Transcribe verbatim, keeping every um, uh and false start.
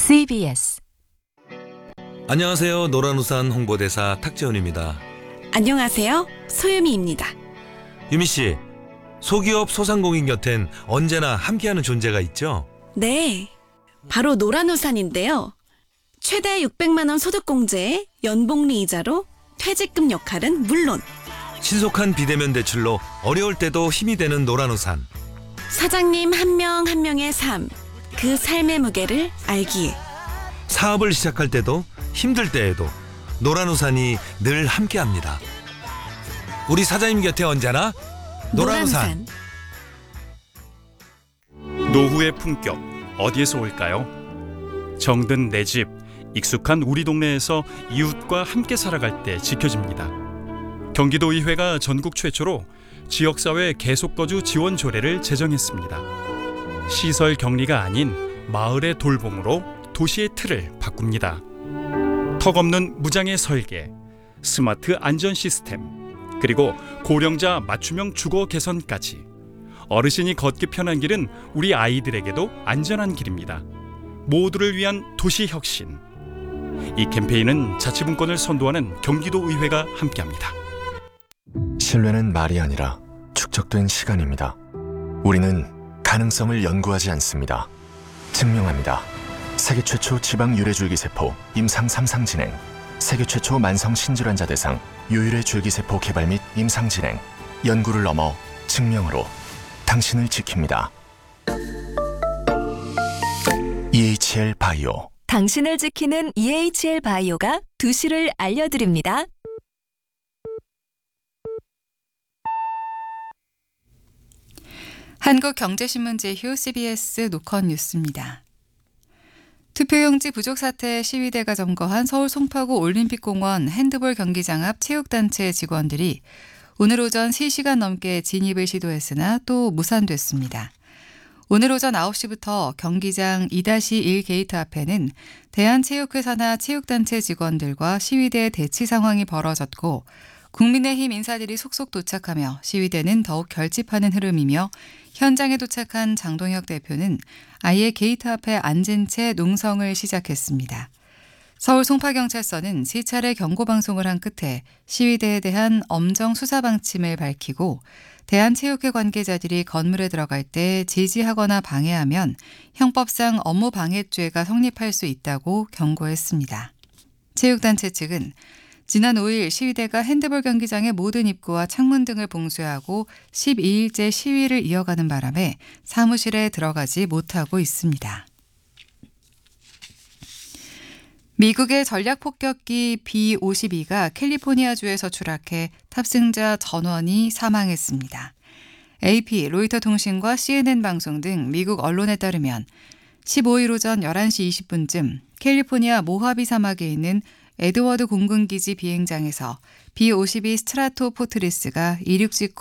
씨비에스. 안녕하세요. 노란우산 홍보대사 탁재훈입니다. 안녕하세요. 소유미입니다. 유미씨, 소기업 소상공인 곁엔 언제나 함께하는 존재가 있죠? 네, 바로 노란우산인데요. 최대 육백만 원 소득공제에 연복리 이자로 퇴직금 역할은 물론 신속한 비대면 대출로 어려울 때도 힘이 되는 노란우산. 사장님 한 명 한 명의 삶, 그 삶의 무게를 알기에 사업을 시작할 때도 힘들 때에도 노란우산이 늘 함께합니다. 우리 사장님 곁에 언제나 노란우산. 노후의 품격 어디에서 올까요? 정든 내 집, 익숙한 우리 동네에서 이웃과 함께 살아갈 때 지켜집니다. 경기도의회가 전국 최초로 지역사회 계속거주 지원 조례를 제정했습니다. 시설 격리가 아닌 마을의 돌봄으로 도시의 틀을 바꿉니다. 턱없는 무장의 설계, 스마트 안전 시스템, 그리고 고령자 맞춤형 주거 개선까지 어르신이 걷기 편한 길은 우리 아이들에게도 안전한 길입니다. 모두를 위한 도시 혁신. 이 캠페인은 자치분권을 선도하는 경기도의회가 함께합니다. 신뢰는 말이 아니라 축적된 시간입니다. 우리는 가능성을 연구하지 않습니다. 증명합니다. 세계 최초 지방 유래줄기세포 임상 삼 상 진행, 세계 최초 만성 신질환자 대상 유일의 줄기세포 개발 및 임상 진행, 연구를 넘어 증명으로 당신을 지킵니다. 이에이치엘 바이오. 당신을 지키는 이에이치엘 바이오가 두시를 알려드립니다. 한국경제신문 제휴 씨비에스 노컷 뉴스입니다. 투표용지 부족 사태 시위대가 점거한 서울 송파구 올림픽공원 핸드볼 경기장 앞 체육단체 직원들이 오늘 오전 세 시간 넘게 진입을 시도했으나 또 무산됐습니다. 오늘 오전 아홉 시부터 경기장 이 일 게이트 앞에는 대한체육회 산하 체육단체 직원들과 시위대 대치 상황이 벌어졌고 국민의힘 인사들이 속속 도착하며 시위대는 더욱 결집하는 흐름이며 현장에 도착한 장동혁 대표는 아예 게이트 앞에 앉은 채 농성을 시작했습니다. 서울 송파경찰서는 세 차례 경고방송을 한 끝에 시위대에 대한 엄정 수사 방침을 밝히고 대한체육회 관계자들이 건물에 들어갈 때 제지하거나 방해하면 형법상 업무방해죄가 성립할 수 있다고 경고했습니다. 체육단체 측은 지난 오 일 시위대가 핸드볼 경기장의 모든 입구와 창문 등을 봉쇄하고 십이 일째 시위를 이어가는 바람에 사무실에 들어가지 못하고 있습니다. 미국의 전략폭격기 비 오십이가 캘리포니아주에서 추락해 탑승자 전원이 사망했습니다. 에이피, 로이터 통신과 씨엔엔 방송 등 미국 언론에 따르면 십오 일 오전 열한 시 이십 분쯤 캘리포니아 모하비 사막에 있는 에드워드 공군기지 비행장에서 비 오십이 스트라토포트리스가 이륙 직후